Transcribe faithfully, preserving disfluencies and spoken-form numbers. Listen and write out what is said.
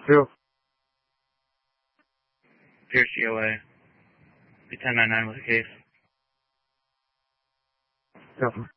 Two. Pierce G O A. Be ten ninety-nine with a case. Go.